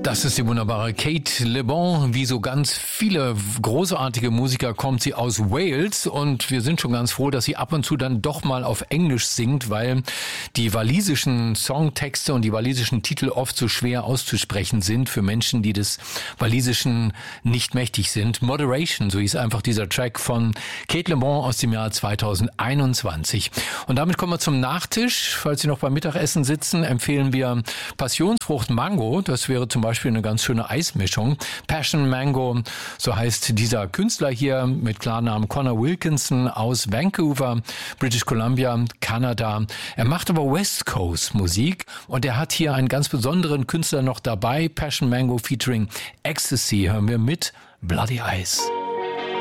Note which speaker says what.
Speaker 1: Das ist die wunderbare Cate Le Bon. Wie so ganz viele großartige Musiker kommt sie aus Wales und wir sind schon ganz froh, dass sie ab und zu dann doch mal auf Englisch singt, weil die walisischen Songtexte und die walisischen Titel oft so schwer auszusprechen sind für Menschen, die des Walisischen nicht mächtig sind. Moderation, so hieß einfach dieser Track von Cate Le Bon aus dem Jahr 2021. Und damit kommen wir zum Nachtisch. Falls Sie noch beim Mittagessen sitzen, empfehlen wir Passionsfrucht Mango. Das wäre zum Beispiel eine ganz schöne Eismischung. Passion Mango, so heißt dieser Künstler hier mit Klarnamen Connor Wilkinson aus Vancouver, British Columbia, Kanada. Er macht aber West Coast Musik und er hat hier einen ganz besonderen Künstler noch dabei. Passion Mango featuring Ecstasy. Hören wir mit Bloody Eyes.